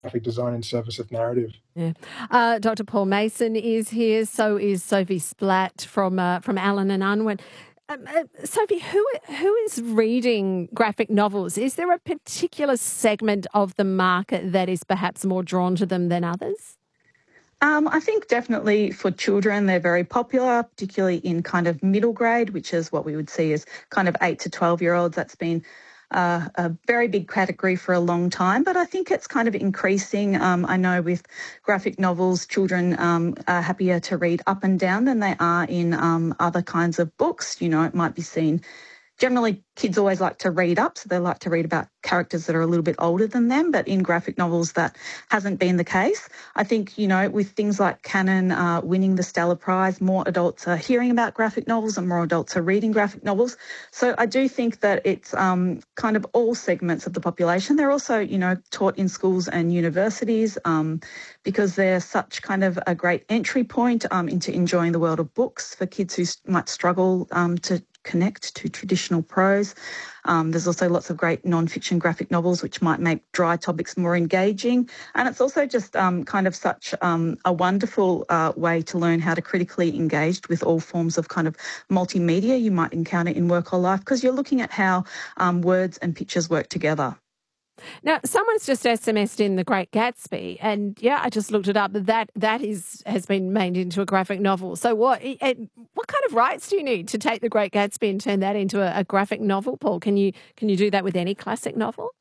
graphic design in service of narrative. Yeah. Dr. Paul Mason is here. So is Sophie Splatt from Allen and Unwin. Sophie, who is reading graphic novels? Is there a particular segment of the market that is perhaps more drawn to them than others? I think definitely for children, they're very popular, particularly in kind of middle grade, which is what we would see as kind of 8 to 12-year-olds. That's been a very big category for a long time, but I think it's kind of increasing. I know with graphic novels, children are happier to read up and down than they are in other kinds of books. You know, it might be seen. Generally, kids always like to read up, so they like to read about characters that are a little bit older than them, but in graphic novels that hasn't been the case. I think, you know, with things like Canon winning the Stella Prize, more adults are hearing about graphic novels and more adults are reading graphic novels. So I do think that it's kind of all segments of the population. They're also, you know, taught in schools and universities because they're such kind of a great entry point into enjoying the world of books for kids who might struggle to connect to traditional prose. There's also lots of great non-fiction graphic novels which might make dry topics more engaging. And it's also just kind of such a wonderful way to learn how to critically engage with all forms of kind of multimedia you might encounter in work or life, because you're looking at how words and pictures work together. Now, someone's just SMS'd in The Great Gatsby, and I just looked it up. That has been made into a graphic novel. So what kind of rights do you need to take The Great Gatsby and turn that into a graphic novel, Paul? Can you do that with any classic novel?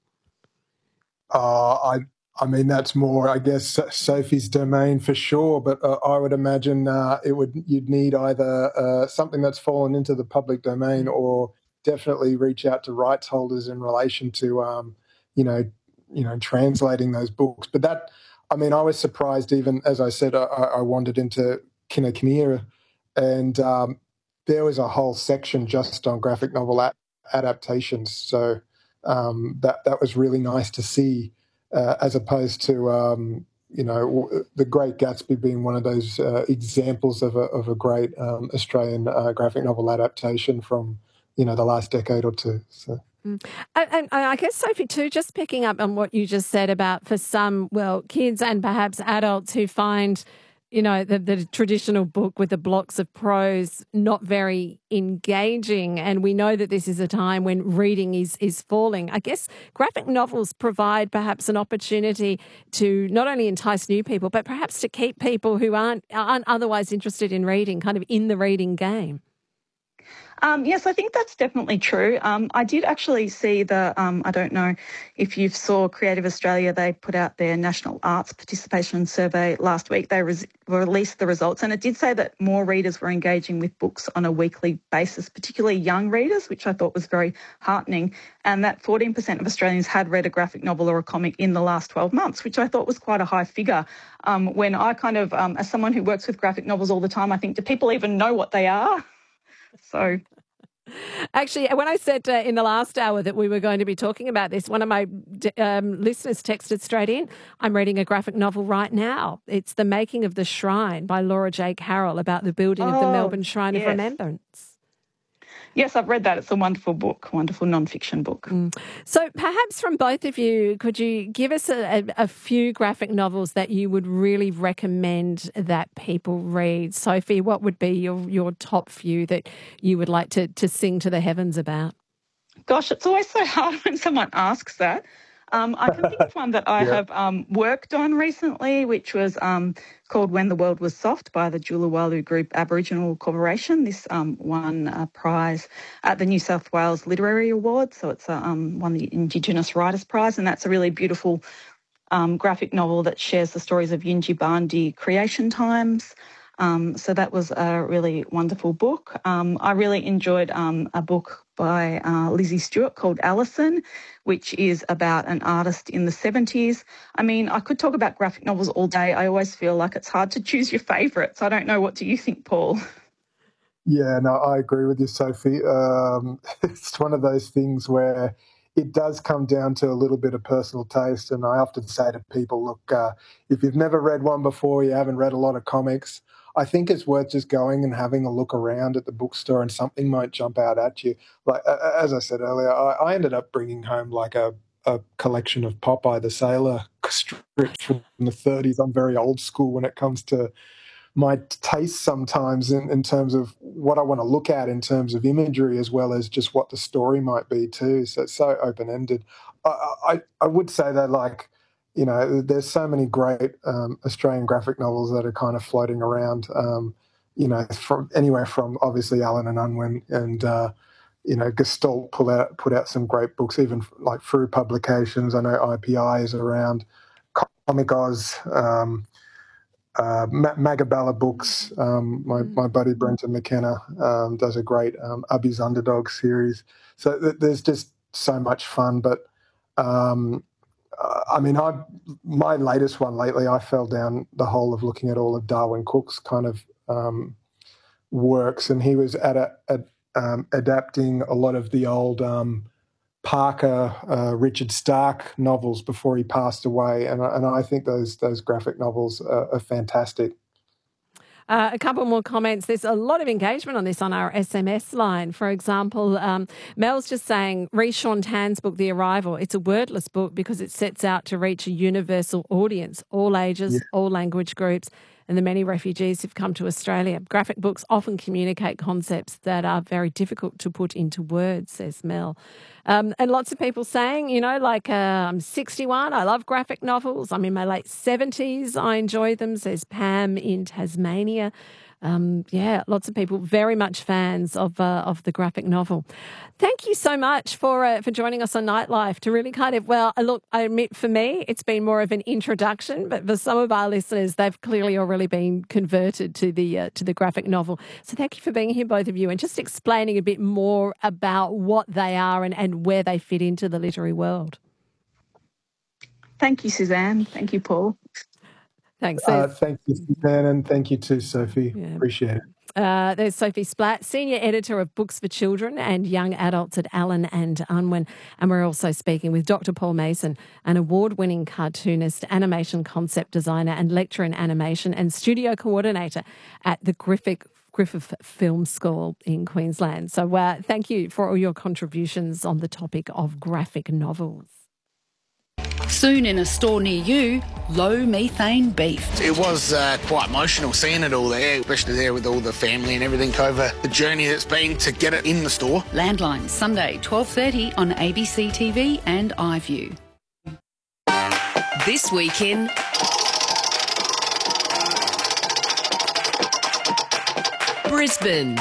I mean, that's more, I guess, Sophie's domain for sure. But I would imagine you'd need either something that's fallen into the public domain, or definitely reach out to rights holders in relation to translating those books. But that, I mean, I was surprised. Even as I said, I wandered into Kinokuniya, and there was a whole section just on graphic novel adaptations. So that was really nice to see, as opposed to The Great Gatsby being one of those examples of a great Australian graphic novel adaptation from the last decade or two. So. And I guess, Sophie, too, just picking up on what you just said about for some, kids and perhaps adults who find, the traditional book with the blocks of prose not very engaging. And we know that this is a time when reading is falling. I guess graphic novels provide perhaps an opportunity to not only entice new people, but perhaps to keep people who aren't otherwise interested in reading kind of in the reading game. Yes, I think that's definitely true. I did actually see I don't know if you saw Creative Australia, they put out their National Arts Participation Survey last week. They released the results, and it did say that more readers were engaging with books on a weekly basis, particularly young readers, which I thought was very heartening, and that 14% of Australians had read a graphic novel or a comic in the last 12 months, which I thought was quite a high figure. When I kind of, as someone who works with graphic novels all the time, I think, do people even know what they are? So, actually, when I said in the last hour that we were going to be talking about this, one of my listeners texted straight in, I'm reading a graphic novel right now. It's The Making of the Shrine by Laura J. Carroll, about the building of the Melbourne Shrine of Remembrance. Yes, I've read that. It's a wonderful book, wonderful non-fiction book. So perhaps from both of you, could you give us a few graphic novels that you would really recommend that people read? Sophie, what would be your top few that you would like to sing to the heavens about? Gosh, it's always so hard when someone asks that. I can think of one that I have worked on recently, which was called When the World Was Soft by the Julawalu Group Aboriginal Corporation. This won a prize at the New South Wales Literary Award, so it's won the Indigenous Writers Prize, and that's a really beautiful graphic novel that shares the stories of Yindjibarndi creation times. So that was a really wonderful book. I really enjoyed a book by Lizzie Stewart called Alison, which is about an artist in the 70s. I mean, I could talk about graphic novels all day. I always feel like it's hard to choose your favourites. I don't know. What do you think, Paul? Yeah, no, I agree with you, Sophie. It's one of those things where it does come down to a little bit of personal taste. And I often say to people, look, if you've never read one before, you haven't read a lot of comics, I think it's worth just going and having a look around at the bookstore, and something might jump out at you. Like, as I said earlier, I ended up bringing home like a a collection of Popeye the Sailor strips from the 30s. I'm very old school when it comes to my taste sometimes in terms of what I want to look at in terms of imagery as well as just what the story might be too. So it's so open-ended. I would say that, like, you know, there's so many great Australian graphic novels that are kind of floating around, you know, from anywhere from obviously Allen and Unwin and, you know, Gestalt put out some great books, even like through publications. I know IPI is around, Comic Oz, Magabella Books. My buddy Brenton McKenna does a great Ubby's Underdog series. So there's just so much fun. But I mean, my latest one lately, I fell down the hole of looking at all of Darwin Cook's kind of works, and he was adapting a lot of the old Parker, Richard Stark novels before he passed away, and I think those graphic novels are fantastic. A couple more comments. There's a lot of engagement on this on our SMS line. For example, Mel's just saying, read Sean Tan's book, The Arrival. It's a wordless book because it sets out to reach a universal audience, all ages, all language groups, and the many refugees who've come to Australia. Graphic books often communicate concepts that are very difficult to put into words, says Mel. And lots of people saying, you know, like, I'm 61, I love graphic novels. I'm in my late 70s, I enjoy them, says Pam in Tasmania. Yeah, lots of people very much fans of the graphic novel. Thank you so much for joining us on Nightlife to really kind of, well, look, I admit for me, it's been more of an introduction, but for some of our listeners, they've clearly already been converted to the graphic novel. So thank you for being here, both of you, and just explaining a bit more about what they are and where they fit into the literary world. Thank you, Suzanne. Thank you, Paul. Thanks. Thank you, Suzanne, and thank you too, Sophie. Yeah. Appreciate it. There's Sophie Splatt, Senior Editor of Books for Children and Young Adults at Allen and Unwin. And we're also speaking with Dr. Paul Mason, an award-winning cartoonist, animation concept designer and lecturer in animation and studio coordinator at the Griffith Film School in Queensland. So thank you for all your contributions on the topic of graphic novels. Soon in a store near you, low methane beef. It was quite emotional seeing it all there, especially there with all the family and everything over the journey that's been to get it in the store. Landline, Sunday, 12:30 on ABC TV and iView. This week in Brisbane.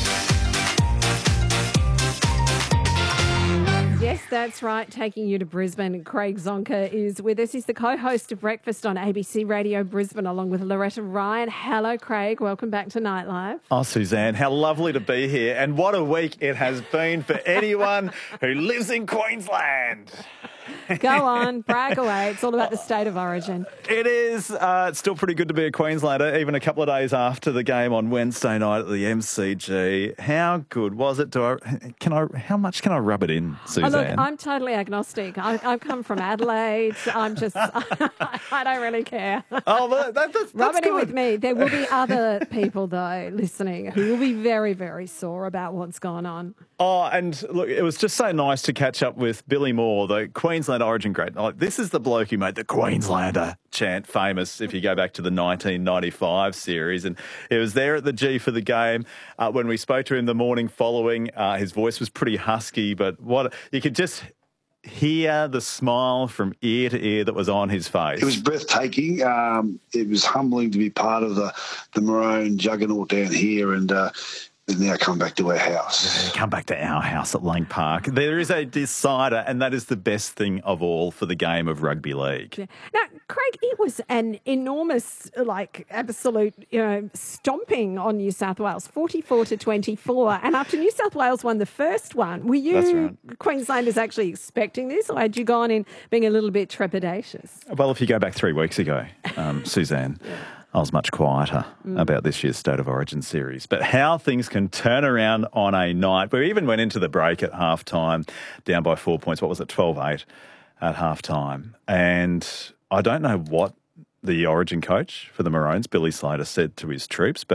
Yes, that's right. Taking you to Brisbane. Craig Zonka is with us. He's the co-host of Breakfast on ABC Radio Brisbane, along with Loretta Ryan. Hello, Craig. Welcome back to Nightlife. Oh, Suzanne, how lovely to be here. And what a week it has been for anyone who lives in Queensland. Go on, brag away. It's all about the state of origin. It is. It's still pretty good to be a Queenslander, even a couple of days after the game on Wednesday night at the MCG. How good was it? How much can I rub it in, Suzanne? Oh, look, I'm totally agnostic. I've come from Adelaide. I'm just, I don't really care. Oh, that's rub it good. in with me. There will be other people, though, listening who will be very, very sore about what's gone on. Oh, and look, it was just so nice to catch up with Billy Moore, the Queensland Origin great. Like, this is the bloke who made the Queenslander chant famous if you go back to the 1995 series. And it was there at the G for the game. When we spoke to him the morning following, his voice was pretty husky, but you could just hear the smile from ear to ear that was on his face. It was breathtaking. It was humbling to be part of the Maroon juggernaut down here, and now come back to our house. Yeah, come back to our house at Lang Park. There is a decider, and that is the best thing of all for the game of rugby league. Yeah. Now, Craig, it was an enormous, absolute, stomping on New South Wales, 44-24. And after New South Wales won the first one, were you Queenslanders actually expecting this, or had you gone in being a little bit trepidatious? Well, if you go back 3 weeks ago, Suzanne, I was much quieter about this year's State of Origin series. But how things can turn around on a night. We even went into the break at halftime, down by 4 points. What was it, 12-8 at halftime? And I don't know what the Origin coach for the Maroons, Billy Slater, said to his troops, but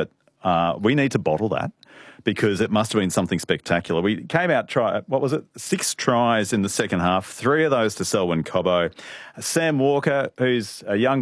We need to bottle that, because it must have been something spectacular. We came out, 6 tries in the second half, 3 of those to Selwyn Cobbo. Sam Walker, who's a young